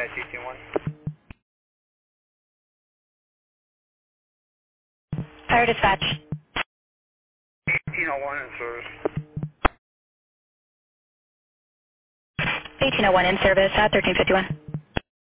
CT1. Fire dispatch. 1801 in service. 1801 in service at 1351.